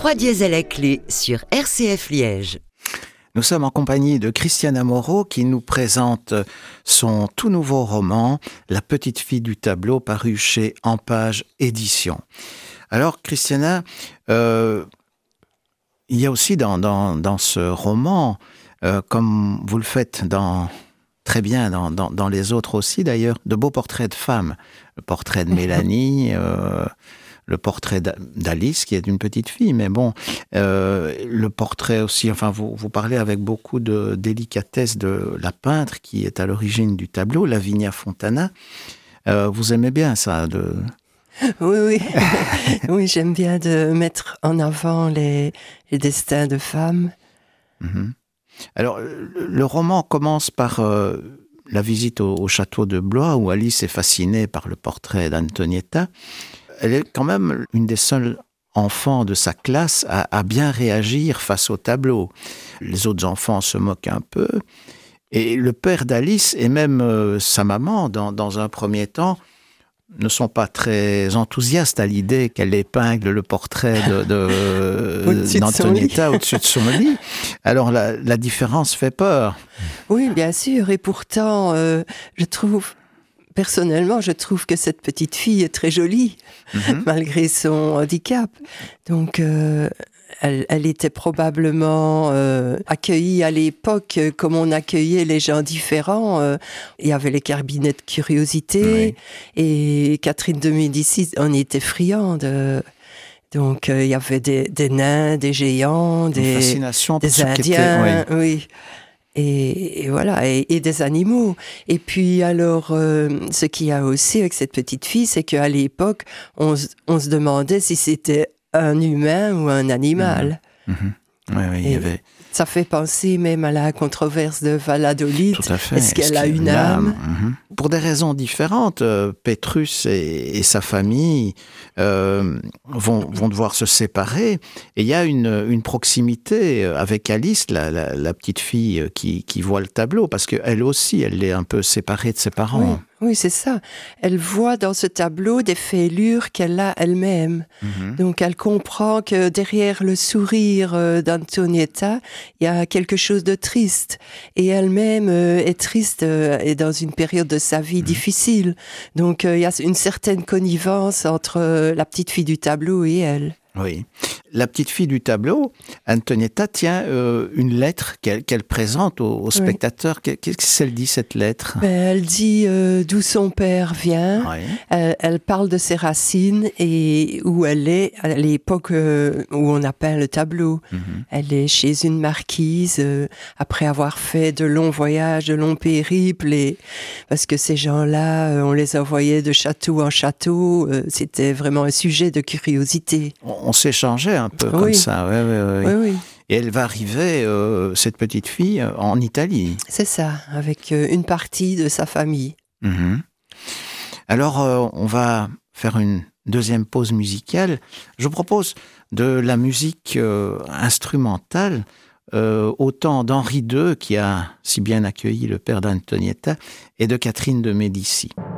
3 diesel à clé sur RCF Liège. Nous sommes en compagnie de Christiana Moreau qui nous présente son tout nouveau roman « La petite fille du tableau » paru chez Ampage Éditions. Alors Christiana, il y a aussi dans ce roman, comme vous le faites très bien dans les autres aussi d'ailleurs, de beaux portraits de femmes. Le portrait de Mélanie, le portrait d'Alice, qui est une petite fille, mais bon, le portrait aussi, enfin, vous parlez avec beaucoup de délicatesse de la peintre qui est à l'origine du tableau, Lavinia Fontana. Vous aimez bien ça Oui. Oui, j'aime bien de mettre en avant les destins de femmes. Mm-hmm. Alors, le roman commence par la visite au château de Blois, où Alice est fascinée par le portrait d'Antonietta. Elle est quand même une des seules enfants de sa classe à bien réagir face au tableau. Les autres enfants se moquent un peu. Et le père d'Alice et même sa maman, dans un premier temps, ne sont pas très enthousiastes à l'idée qu'elle épingle le portrait d'Antonietta au-dessus de son lit. Alors la différence fait peur. Oui, bien sûr. Et pourtant, personnellement, je trouve que cette petite fille est très jolie, malgré son handicap. Donc, elle était probablement accueillie à l'époque comme on accueillait les gens différents. Il y avait les cabinets de curiosité, et Catherine de Médicis en était friande. Donc, il y avait des nains, des géants, des Indiens, oui. Et voilà, et des animaux. Et puis alors, ce qu'il y a aussi avec cette petite fille, c'est qu'à l'époque, on se demandait si c'était un humain ou un animal. Oui, il y avait... Ça fait penser même à la controverse de Valladolid. Tout à fait. Est-ce qu'elle a une âme ? Pour des raisons différentes, Pétrus et sa famille vont devoir se séparer. Et il y a une proximité avec Alice, la petite fille qui voit le tableau, parce qu'elle aussi, elle est un peu séparée de ses parents. Oui, c'est ça. Elle voit dans ce tableau des fêlures qu'elle a elle-même. Donc, elle comprend que derrière le sourire d'Antonietta, il y a quelque chose de triste. Et elle-même est triste et dans une période de sa vie difficile. Donc, il y a une certaine connivence entre la petite fille du tableau et elle. Oui. La petite fille du tableau, Antonietta, tient une lettre qu'elle présente au spectateur. Qu'est-ce qu'elle dit, cette lettre ? Elle dit d'où son père vient. Oui. Elle parle de ses racines et où elle est à l'époque où on a peint le tableau. Elle est chez une marquise après avoir fait de longs voyages, de longs périples. Parce que ces gens-là, on les envoyait de château en château. C'était vraiment un sujet de curiosité. On s'échangeait un peu comme ça. Oui. Et elle va arriver, cette petite fille, en Italie. C'est ça, avec une partie de sa famille. Alors, on va faire une deuxième pause musicale. Je vous propose de la musique instrumentale, autant d'Henri II, qui a si bien accueilli le père d'Antonietta, et de Catherine de Médicis.